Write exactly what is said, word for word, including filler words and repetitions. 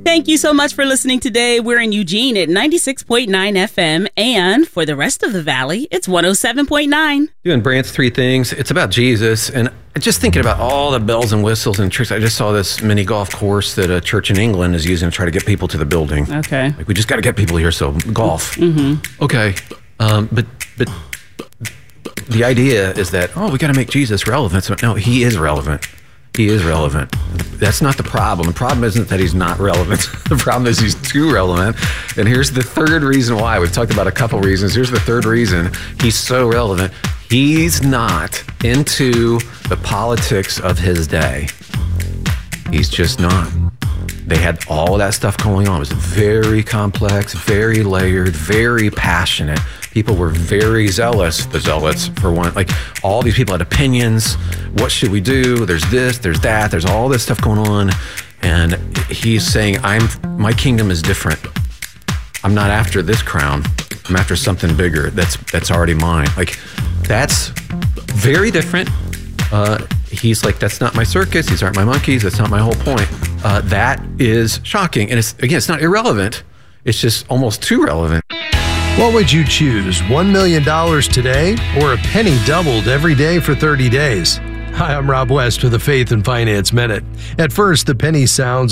Thank you so much for listening today. We're in Eugene at ninety-six point nine F M, and for the rest of the valley, it's one oh seven point nine. Doing Brandt's Three Things. It's about Jesus, and just thinking about all the bells and whistles and tricks. I just saw this mini golf course that a church in England is using to try to get people to the building. Okay. Like, we just got to get people here, so golf. Mm-hmm. Okay. Um, but but the idea is that, oh, we got to make Jesus relevant. So, no, he is relevant. He is relevant. That's not the problem. The problem isn't that he's not relevant. The problem is he's too relevant. And here's the third reason why. We've talked about a couple reasons. Here's the third reason he's so relevant. He's not into the politics of his day. He's just not. They had all of that stuff going on. It was very complex, very layered, very passionate. People were very zealous, the zealots, for one. Like, all these people had opinions. What should we do? There's this, there's that, there's all this stuff going on. And he's saying, I'm, my kingdom is different. I'm not after this crown. I'm after something bigger that's that's already mine. Like, that's very different. Uh, he's like, that's not my circus. These aren't my monkeys. That's not my whole point. Uh, that is shocking. And it's, again, it's not irrelevant. It's just almost too relevant. What would you choose, one million dollars today or a penny doubled every day for thirty days? Hi, I'm Rob West with the Faith and Finance Minute. At first, the penny sounds